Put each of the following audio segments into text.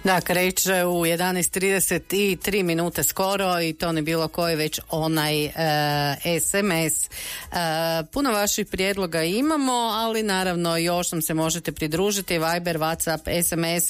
Da, kreće u 11:30 i 3 minute skoro i to ne bilo koji već onaj SMS. Puno vaših prijedloga imamo, ali naravno još nam se možete pridružiti. Viber, WhatsApp, SMS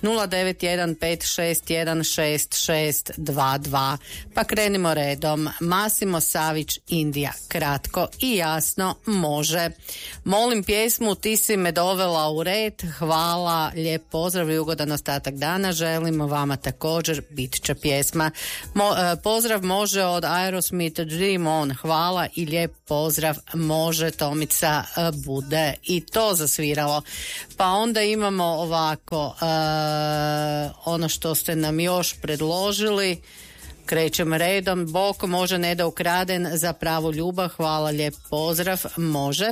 0915616622. Pa krenimo redom. Masimo Savić, Indija. Kratko i jasno može. Molim pjesmu Ti si me dovela u red. Hvala, lijep pozdrav i ugodan ostatak dana. Želimo vama također, bit će pjesma. Pozdrav može od Aerosmith, Dream On. Hvala i lijep pozdrav može, Tomica, bude i to zasviralo. Pa onda imamo ovako ono što ste nam još predložili. Krećem redom. Bog može ne da ukraden za pravu ljubav. Hvala, lijep pozdrav. Može.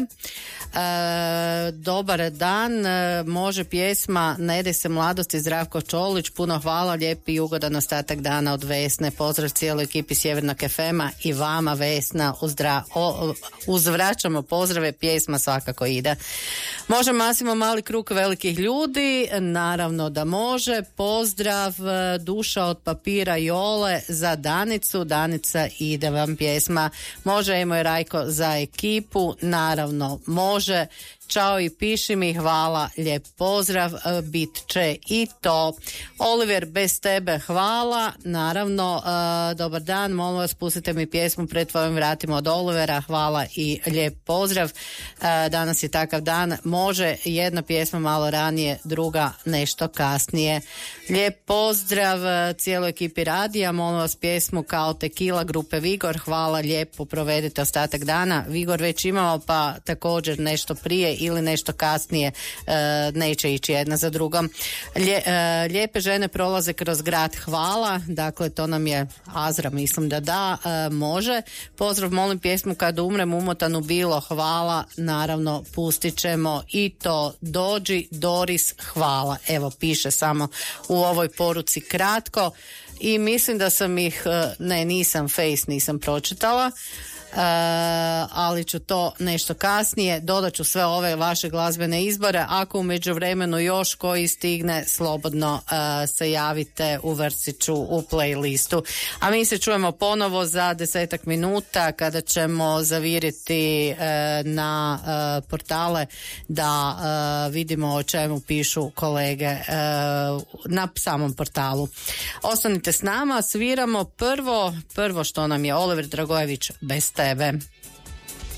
Dobar dan. Može pjesma Ne ide se mladosti, Zdravko Čolić. Puno hvala, lijep i ugodan ostatak dana od Vesne. Pozdrav cijeloj ekipi Sjevernog FM-a i vama, Vesna. Uzvraćamo pozdrave, pjesma svakako ide. Može Masimo Mali krug velikih ljudi? Naravno da može. Pozdrav, Duša od papira Jole za Danicu. Danica, ide vam pjesma. Može Emo i Rajko za ekipu? Naravno može. Ćao i piši mi, hvala, lijep pozdrav, bit će i to. Oliver, bez tebe hvala, naravno, dobar dan, molim vas pustite mi pjesmu Pred tvojim vratima od Olivera, hvala i lijep pozdrav. Danas je takav dan, može jedna pjesma malo ranije, druga nešto kasnije. Lijep pozdrav cijeloj ekipi radija, molim vas pjesmu Kao tekila grupe Vigor, hvala, lijepo provedite ostatak dana. Vigor već imamo, pa također nešto prije ili nešto kasnije, neće ići jedna za drugom. Lijepe žene prolaze kroz grad, hvala, dakle to nam je Azra, mislim da može. Pozdrav, molim pjesmu Kad umrem umotanu bilo, hvala, naravno pustit ćemo i to. Dođi Doris, hvala, evo piše samo u ovoj poruci kratko i mislim da sam ih, nisam pročitala. Ali ću to nešto kasnije, dodat ću sve ove vaše glazbene izbore. Ako u međuvremenu još koji stigne, slobodno se javite, uvrstit ću u playlistu. A mi se čujemo ponovo za 10 minuta kada ćemo zaviriti na portale da vidimo o čemu pišu kolege na samom portalu. Ostanite s nama, sviramo prvo što nam je Oliver Dragojević, Bez tebe.